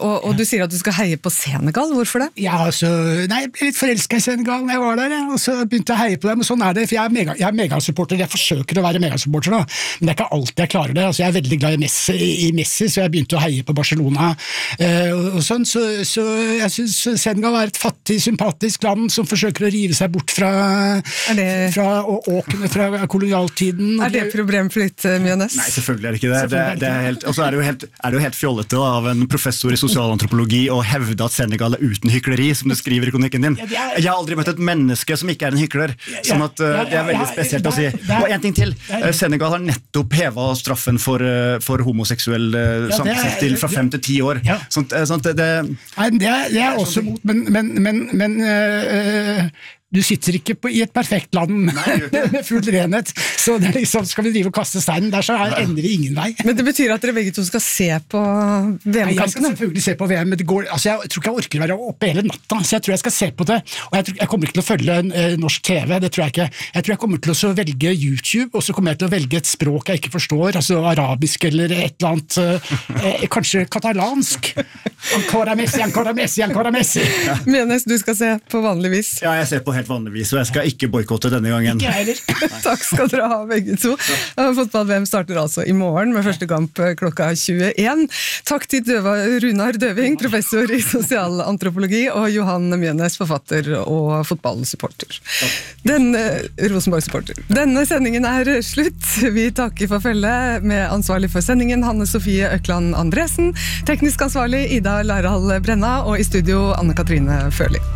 og du sier at du skal heie på Senegal, hvorfor det? Ja, altså, nei, jeg ble litt forelsket i Senegal når jeg var der, og så begynte jeg å heie på dem, og sånn det, for jeg er megasupporter, jeg forsøker å være megasupporter da, men det er ikke alltid jeg klarer det, altså jeg er veldig glad i Messi, så jeg begynte å heie på Barcelona, og sånn, så jeg synes Senegal er et fattig, sympatisk land som forsøker å rive seg bort fra åkene fra kolonialtiden. Er det problemfritt, Mjønes? Nei, selvfølgelig er det ikke det. Det er helt, og så er det jo helt fjollete av en professor i sosialantropologi å hevde at Senegal er uten hykleri, som du skriver i kronikken din. Jeg har aldri møtt et menneske som ikke er en hykler, sånn at det er veldig spesielt å si. Og en ting til, Senegal har nettopp hevet straffen for homoseksuell samsett fra 5 til 10 år. Det er også mot, men du sitter ikke i et perfekt land med full renhet, så det er liksom, skal vi drive og kaste steinen der, så ender vi ingen vei. Men det betyr at dere begge to skal se på VM-kampene? Jeg skal selvfølgelig se på VM, men jeg tror ikke jeg orker å være oppe hele natta, så jeg tror jeg skal se på det, og jeg kommer ikke til å følge norsk TV, det tror jeg ikke. Jeg tror jeg kommer til å velge YouTube, og så kommer jeg til å velge et språk jeg ikke forstår, altså arabisk eller et eller annet, kanskje katalansk. Ancora Messi. Mjønes, du skal se på vanlig vis? Ja, jeg ser på helt vanligvis, og jeg skal ikke boykotte denne gangen. Ikke heller. Takk skal dere ha, begge to. Fotball-VM starter altså i morgen med første kamp klokka 21. Takk til Runar Døving, professor i sosialantropologi, og Johan Mjønes, forfatter og fotballsupporter. Rosenborg-supporter. Denne sendingen er slutt. Vi takker for følge med ansvarlig for sendingen, Hanne Sofie Økland Andresen, teknisk ansvarlig Ida Larhall Brenna, og i studio Anne Katrine Førli.